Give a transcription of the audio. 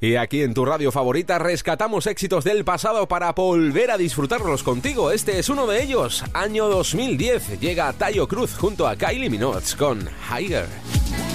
Y aquí en tu radio favorita rescatamos éxitos del pasado para volver a disfrutarlos contigo. Este es uno de ellos. Año 2010. Llega Taio Cruz junto a Kylie Minogue con Higher.